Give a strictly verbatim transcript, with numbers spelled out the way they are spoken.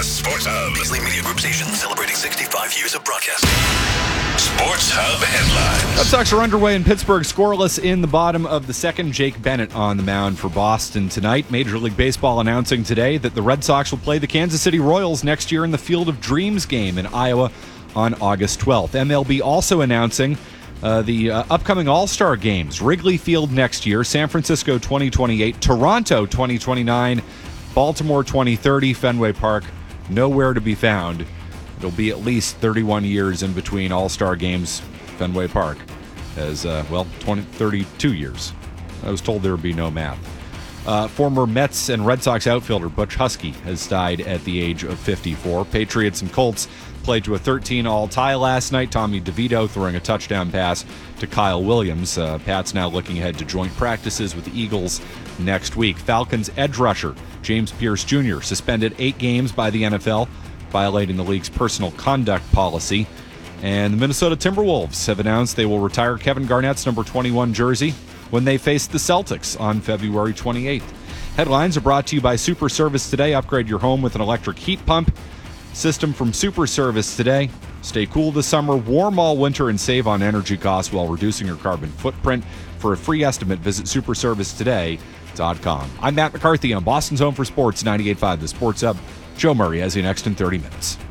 Sports Hub. Beasley Media Group station celebrating sixty-five years of broadcasting. Sports Hub headlines. Red Sox are underway in Pittsburgh, scoreless in the bottom of the second. Jake Bennett on the mound for Boston tonight. Major League Baseball announcing today that the Red Sox will play the Kansas City Royals next year in the Field of Dreams game in Iowa on August twelfth. M L B also announcing uh, the uh, upcoming All-Star games. Wrigley Field next year, San Francisco twenty twenty-eight, Toronto twenty twenty-nine, Baltimore twenty thirty, Fenway Park nowhere to be found. It'll be at least thirty-one years in between All-Star games, Fenway Park, as, uh, well, twenty, thirty-two years. I was told there would be no math. Uh, former Mets and Red Sox outfielder Butch Husky has died at the age of fifty-four. Patriots and Colts played to a thirteen all tie last night. Tommy DeVito throwing a touchdown pass to Kyle Williams. Uh, Pat's now looking ahead to joint practices with the Eagles next week. Falcons edge rusher James Pierce Junior suspended eight games by the N F L, violating the league's personal conduct policy. And the Minnesota Timberwolves have announced they will retire Kevin Garnett's number twenty-one jersey when they face the Celtics on February twenty-eighth. Headlines are brought to you by Super Service Today. Upgrade your home with an electric heat pump system from Super Service Today. Stay cool this summer, warm all winter, and save on energy costs while reducing your carbon footprint. For a free estimate, visit super service today dot com. I'm Matt McCarthy on Boston's Home for Sports, ninety-eight point five The Sports Hub. Joe Murray has you next in thirty minutes.